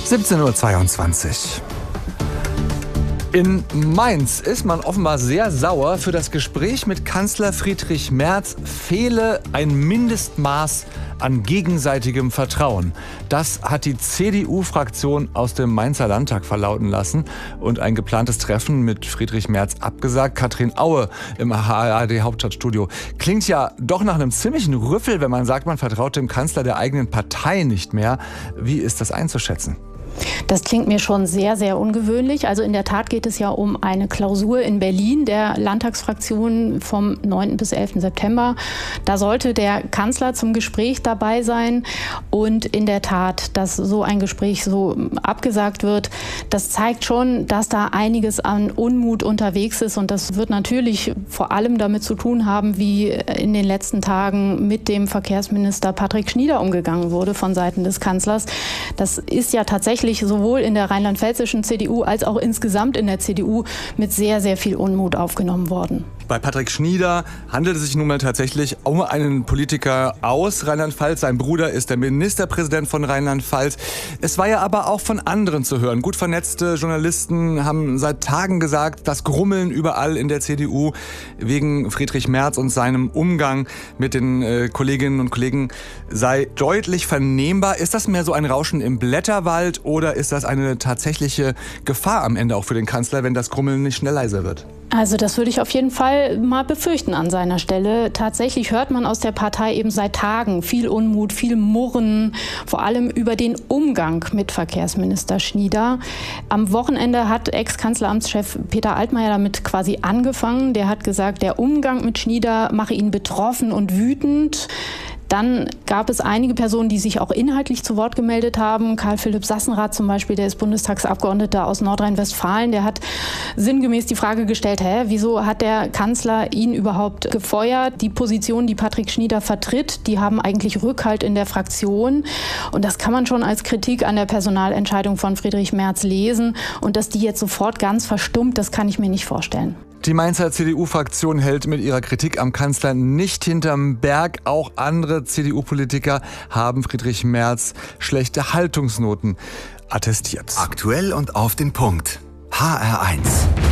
17:22 Uhr. In Mainz ist man offenbar sehr sauer. Für das Gespräch mit Kanzler Friedrich Merz fehle ein Mindestmaß an gegenseitigem Vertrauen. Das hat die CDU-Fraktion aus dem Mainzer Landtag verlauten lassen und ein geplantes Treffen mit Friedrich Merz abgesagt. Katrin Aue im ARD-Hauptstadtstudio. Klingt ja doch nach einem ziemlichen Rüffel, wenn man sagt, man vertraut dem Kanzler der eigenen Partei nicht mehr. Wie ist das einzuschätzen? Das klingt mir schon sehr, sehr ungewöhnlich. Also in der Tat geht es ja um eine Klausur in Berlin der Landtagsfraktion vom 9. bis 11. September. Da sollte der Kanzler zum Gespräch dabei sein. Und in der Tat, dass so ein Gespräch so abgesagt wird, das zeigt schon, dass da einiges an Unmut unterwegs ist. Und das wird natürlich vor allem damit zu tun haben, wie in den letzten Tagen mit dem Verkehrsminister Patrick Schnieder umgegangen wurde von Seiten des Kanzlers. Das ist ja tatsächlich sowohl in der rheinland-pfälzischen CDU als auch insgesamt in der CDU mit sehr, sehr viel Unmut aufgenommen worden. Bei Patrick Schnieder handelt es sich nun mal tatsächlich um einen Politiker aus Rheinland-Pfalz. Sein Bruder ist der Ministerpräsident von Rheinland-Pfalz. Es war ja aber auch von anderen zu hören. Gut vernetzte Journalisten haben seit Tagen gesagt, das Grummeln überall in der CDU wegen Friedrich Merz und seinem Umgang mit den Kolleginnen und Kollegen sei deutlich vernehmbar. Ist das mehr so ein Rauschen im Blätterwald oder ist das eine tatsächliche Gefahr am Ende auch für den Kanzler, wenn das Grummeln nicht schnell leiser wird? Also das würde ich auf jeden Fall mal befürchten an seiner Stelle. Tatsächlich hört man aus der Partei eben seit Tagen viel Unmut, viel Murren, vor allem über den Umgang mit Verkehrsminister Schnieder. Am Wochenende hat Ex-Kanzleramtschef Peter Altmaier damit quasi angefangen. Der hat gesagt, der Umgang mit Schnieder mache ihn betroffen und wütend. Dann gab es einige Personen, die sich auch inhaltlich zu Wort gemeldet haben. Karl-Philipp Sassenrath zum Beispiel, der ist Bundestagsabgeordneter aus Nordrhein-Westfalen, der hat sinngemäß die Frage gestellt, wieso hat der Kanzler ihn überhaupt gefeuert? Die Position, die Patrick Schnieder vertritt, die haben eigentlich Rückhalt in der Fraktion. Und das kann man schon als Kritik an der Personalentscheidung von Friedrich Merz lesen. Und dass die jetzt sofort ganz verstummt, das kann ich mir nicht vorstellen. Die Mainzer CDU-Fraktion hält mit ihrer Kritik am Kanzler nicht hinterm Berg. Auch andere CDU-Politiker haben Friedrich Merz schlechte Haltungsnoten attestiert. Aktuell und auf den Punkt. HR1.